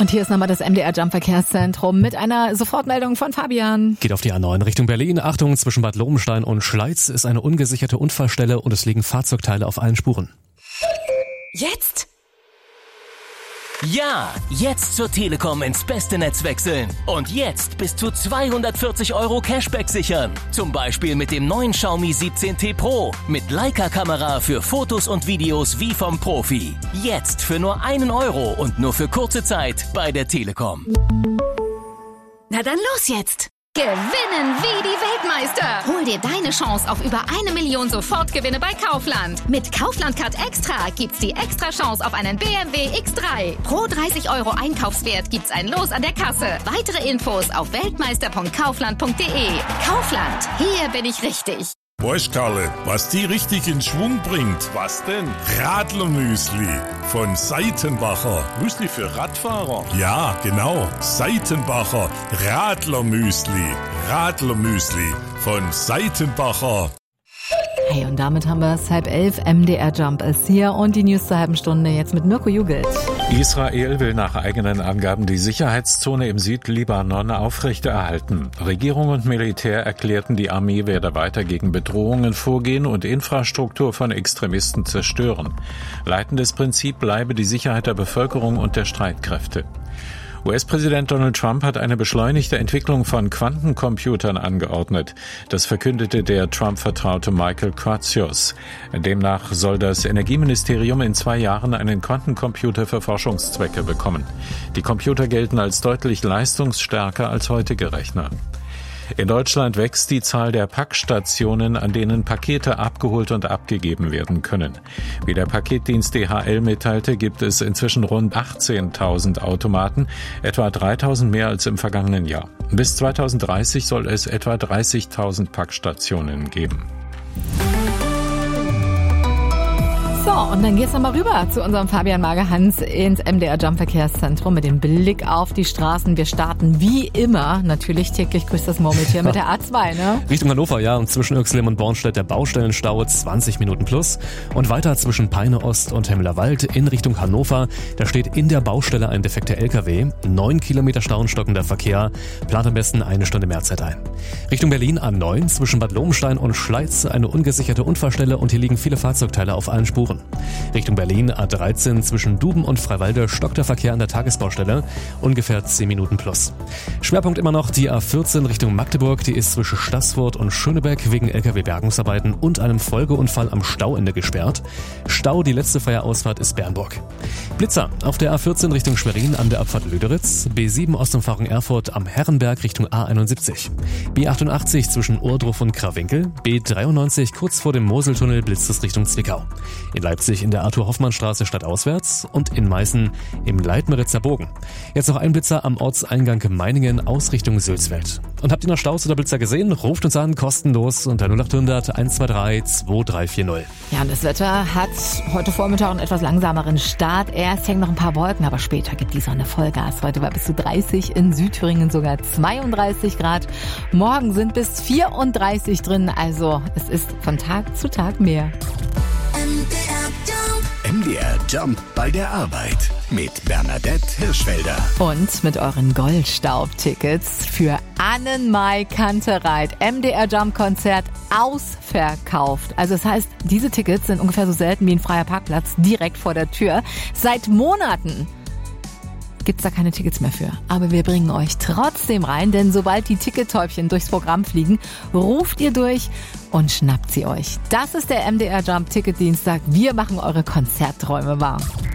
Und hier ist nochmal das MDR Jump Verkehrszentrum mit einer Sofortmeldung von Fabian. Geht auf die A9 Richtung Berlin. Achtung, zwischen Bad Lobenstein und Schleiz ist eine ungesicherte Unfallstelle und es liegen Fahrzeugteile auf allen Spuren. Jetzt? Ja, jetzt zur Telekom ins beste Netz wechseln. Und jetzt bis zu 240 € Cashback sichern. Zum Beispiel mit dem neuen Xiaomi 17T Pro. Mit Leica-Kamera für Fotos und Videos wie vom Profi. Jetzt für nur 1 € und nur für kurze Zeit bei der Telekom. Na dann los jetzt! Gewinnen wie die Weltmeister! Hol dir deine Chance auf über 1 Million Sofortgewinne bei Kaufland. Mit Kaufland Card Extra gibt's die extra Chance auf einen BMW X3. Pro 30 € Einkaufswert gibt's ein Los an der Kasse. Weitere Infos auf weltmeister.kaufland.de. Kaufland, hier bin ich richtig. Weißt Karle, was die richtig in Schwung bringt? Was denn? Radlermüsli von Seitenbacher. Müsli für Radfahrer? Ja, genau. Seitenbacher Radlermüsli. Radlermüsli von Seitenbacher. Hey, und damit haben wir es 10:30. MDR Jump ist hier und die News zur halben Stunde jetzt mit Mirko Jugelt. Israel will nach eigenen Angaben die Sicherheitszone im Südlibanon aufrechterhalten. Regierung und Militär erklärten, die Armee werde weiter gegen Bedrohungen vorgehen und Infrastruktur von Extremisten zerstören. Leitendes Prinzip bleibe die Sicherheit der Bevölkerung und der Streitkräfte. US-Präsident Donald Trump hat eine beschleunigte Entwicklung von Quantencomputern angeordnet. Das verkündete der Trump-Vertraute Michael Kratsius. Demnach soll das Energieministerium in 2 Jahren einen Quantencomputer für Forschungszwecke bekommen. Die Computer gelten als deutlich leistungsstärker als heutige Rechner. In Deutschland wächst die Zahl der Packstationen, an denen Pakete abgeholt und abgegeben werden können. Wie der Paketdienst DHL mitteilte, gibt es inzwischen rund 18.000 Automaten, etwa 3.000 mehr als im vergangenen Jahr. Bis 2030 soll es etwa 30.000 Packstationen geben. So, und dann geht's nochmal rüber zu unserem Fabian Mager-Hans ins MDR Jump Verkehrszentrum mit dem Blick auf die Straßen. Wir starten wie immer, natürlich täglich grüßt das Murmeltier mit der A2, ne? Richtung Hannover, ja, und zwischen Öxlem und Bornstedt der Baustellenstau 20 Minuten plus. Und weiter zwischen Peine Ost und Hemmerwald in Richtung Hannover. Da steht in der Baustelle ein defekter LKW. 9 Kilometer Stau und stockender Verkehr. Plant am besten 1 Stunde mehr Zeit ein. Richtung Berlin A9 zwischen Bad Lobenstein und Schleiz eine ungesicherte Unfallstelle und hier liegen viele Fahrzeugteile auf allen Spuren. Richtung Berlin A13 zwischen Duben und Freiwalde stockt der Verkehr an der Tagesbaustelle, ungefähr 10 Minuten plus. Schwerpunkt immer noch die A14 Richtung Magdeburg, die ist zwischen Staßfurt und Schönebeck wegen LKW-Bergungsarbeiten und einem Folgeunfall am Stauende gesperrt. Stau, die letzte freie Ausfahrt ist Bernburg. Blitzer auf der A14 Richtung Schwerin an der Abfahrt Löderitz, B7 Ostumfahrung Erfurt am Herrenberg Richtung A71, B88 zwischen Ohrdruf und Krawinkel, B93 kurz vor dem Moseltunnel blitzt es Richtung Zwickau. In Leipzig in der Arthur-Hoffmann-Straße stadtauswärts und in Meißen im Leitmeritzer Bogen. Jetzt noch ein Blitzer am Ortseingang Meiningen aus Richtung Sülzfeld. Und habt ihr noch Staus oder Blitzer gesehen? Ruft uns an, kostenlos unter 0800 123 2340. Ja, und das Wetter hat heute Vormittag einen etwas langsameren Start. Erst hängen noch ein paar Wolken, aber später gibt die Sonne Vollgas. Heute war bis zu 30, in Südthüringen sogar 32 Grad. Morgen sind bis 34 drin, also es ist von Tag zu Tag mehr. MDR Jump bei der Arbeit mit Bernadette Hirschfelder. Und mit euren Goldstaub-Tickets für Annenmai Kantereit. MDR Jump Konzert ausverkauft. Also das heißt, diese Tickets sind ungefähr so selten wie ein freier Parkplatz direkt vor der Tür. Seit Monaten gibt's da keine Tickets mehr für. Aber wir bringen euch trotzdem rein, denn sobald die Tickettäubchen durchs Programm fliegen, ruft ihr durch und schnappt sie euch. Das ist der MDR Jump Ticketdienstag. Wir machen eure Konzertträume wahr.